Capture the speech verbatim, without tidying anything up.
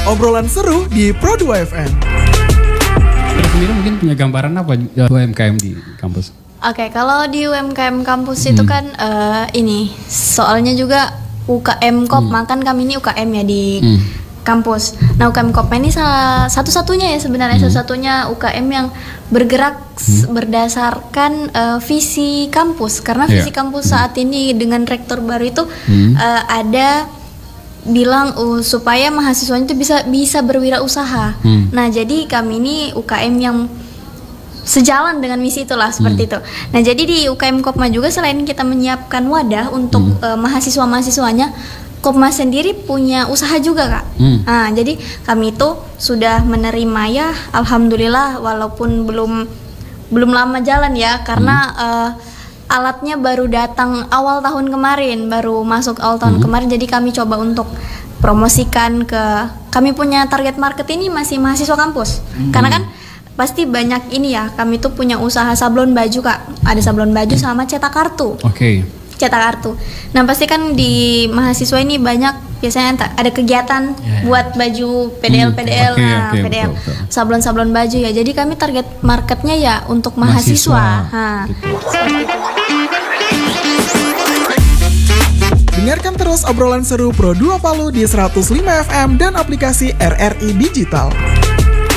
obrolan seru di Pro dua F M. Kita sendiri mungkin punya gambaran apa U M K M di kampus? Oke, kalau di U M K M kampus itu Hmm. kan eh, ini soalnya juga U K M Kopma, kan kami ini U K M ya di Hmm. kampus. Nah, U K M Kopma ini salah satu-satunya ya sebenarnya Hmm. satu-satunya U K M yang bergerak s- berdasarkan eh, visi kampus. Karena Iya. visi kampus saat ini dengan rektor baru itu Hmm. eh, ada bilang uh, supaya mahasiswanya itu bisa bisa berwirausaha. Hmm. Nah, jadi kami ini U K M yang sejalan dengan misi itulah seperti Hmm. itu. Nah, jadi di U K M Kopma juga selain kita menyiapkan wadah untuk Hmm. uh, mahasiswa-mahasiswanya, Kopma sendiri punya usaha juga, Kak. Hmm. Nah, jadi kami itu sudah menerima ya, alhamdulillah, walaupun belum belum lama jalan ya, karena uh, alatnya baru datang awal tahun kemarin, baru masuk awal tahun Hmm. kemarin. Jadi kami coba untuk promosikan ke, kami punya target market ini masih mahasiswa kampus. Karena kan pasti banyak ini ya, kami tuh punya usaha sablon baju, Kak. Ada sablon baju sama cetak kartu. Oke. Cetak kartu. Nah, pasti kan di mahasiswa ini banyak biasanya enta- ada kegiatan Ya, ya. buat baju P D L Hmm, P D L, oke, nah, oke, P D L, betul, betul. sablon-sablon baju ya. Jadi kami target marketnya ya untuk mahasiswa. Mahasiswa, Nah, gitu. seperti itu. Dengarkan terus obrolan seru Pro dua Palu di seratus lima F M dan aplikasi R R I Digital.